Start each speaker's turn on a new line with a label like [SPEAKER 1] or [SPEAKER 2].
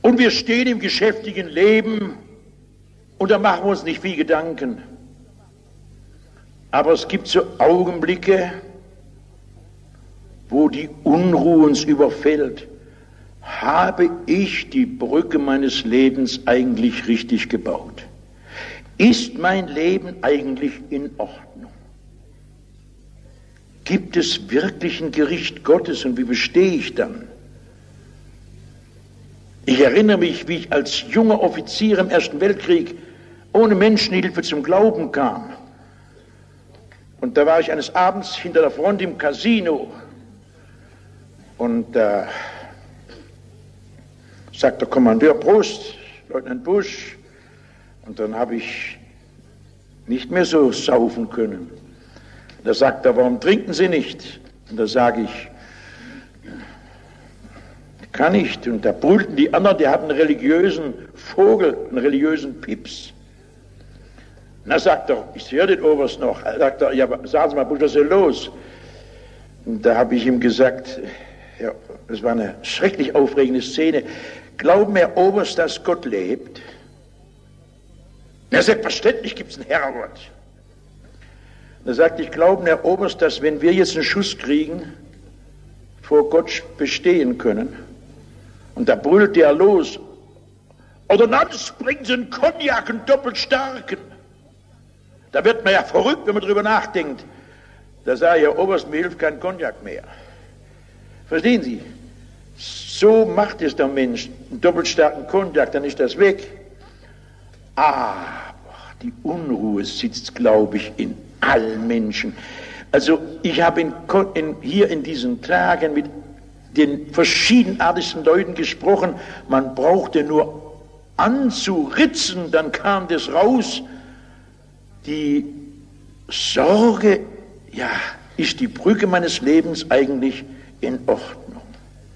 [SPEAKER 1] Und wir stehen im geschäftigen Leben und da machen wir uns nicht viel Gedanken. Aber es gibt so Augenblicke, wo die Unruhe uns überfällt. Habe ich die Brücke meines Lebens eigentlich richtig gebaut? Ist mein Leben eigentlich in Ordnung? Gibt es wirklich ein Gericht Gottes und wie bestehe ich dann? Ich erinnere mich, wie ich als junger Offizier im Ersten Weltkrieg ohne Menschenhilfe zum Glauben kam. Und da war ich eines Abends hinter der Front im Casino und da sagt der Kommandeur: Prost, Leutnant Busch. Und dann habe ich nicht mehr so saufen können. Da sagt er: Warum trinken Sie nicht? Und da sage ich: Kann nicht. Und da brüllten die anderen, die hatten einen religiösen Vogel, einen religiösen Pips. Und da sagt er: Ich höre den Oberst noch. Da sagt er: Ja, sagen Sie mal, Busch, was ist denn los? Und da habe ich ihm gesagt, ja, das war eine schrecklich aufregende Szene: Glauben, Herr Oberst, dass Gott lebt? Na, selbstverständlich gibt es einen Herrgott. Da sagte ich: Glauben, Herr Oberst, dass wenn wir jetzt einen Schuss kriegen, vor Gott bestehen können? Und da brüllte er los: Oder sonst bringen Sie einen Cognac, einen doppelt starken. Da wird man ja verrückt, wenn man drüber nachdenkt. Da sage ich: Herr Oberst, mir hilft kein Cognac mehr. Verstehen Sie? So macht es der Mensch. Einen doppelt starken Cognac, dann ist das weg. Aber die Unruhe sitzt, glaube ich, in allen Menschen. Also ich habe hier in diesen Tagen mit den verschiedenartigsten Leuten gesprochen. Man brauchte nur anzuritzen, dann kam das raus. Die Sorge, ja, ist die Brücke meines Lebens eigentlich in Ordnung?